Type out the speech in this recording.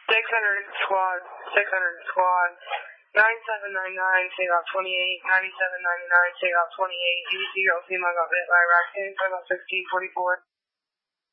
squad, 600 squad, 9799, takeoff 28, 9799, takeoff 28, EV0, Lima got hit by a raccoon, 1644.